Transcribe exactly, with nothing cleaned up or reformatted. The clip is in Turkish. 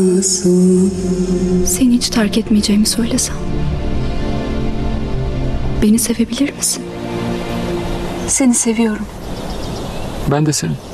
Seni hiç terk etmeyeceğimi söylesem. Beni sevebilir misin? Seni seviyorum. Ben de seni.